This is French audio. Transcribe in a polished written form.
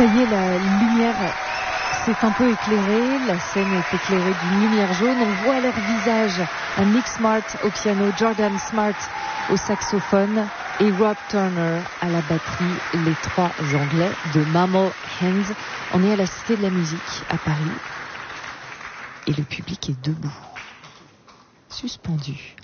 Ça y est, la lumière s'est un peu éclairée, la scène est éclairée d'une lumière jaune, on voit leur visage, un Nick Smart au piano, Jordan Smart au saxophone et Rob Turner à la batterie, les trois Anglais de Mammal Hands. On est à la Cité de la Musique à Paris et le public est debout, suspendu.